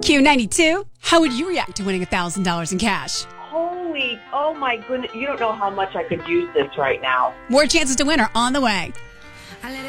Q92, how would you react to winning $1,000 in cash? Holy, oh my goodness. You don't know how much I could use this right now. More chances to win are on the way.